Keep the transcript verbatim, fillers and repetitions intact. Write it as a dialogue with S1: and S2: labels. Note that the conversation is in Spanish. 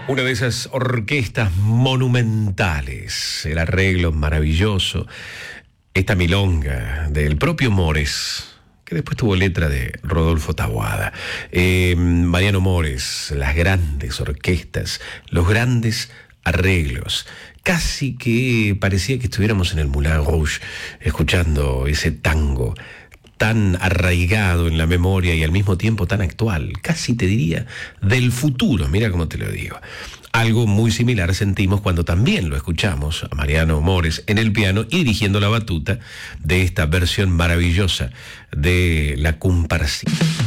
S1: Una de esas orquestas monumentales, el arreglo maravilloso, esta milonga del propio Mores, que después tuvo letra de Rodolfo Taboada. Eh, Mariano Mores, las grandes orquestas, los grandes arreglos. Casi que parecía que estuviéramos en el Moulin Rouge, escuchando ese tango tan arraigado en la memoria y al mismo tiempo tan actual, casi te diría del futuro, mira cómo te lo digo. Algo muy similar sentimos cuando también lo escuchamos a Mariano Mores en el piano y dirigiendo la batuta de esta versión maravillosa de La Comparsita.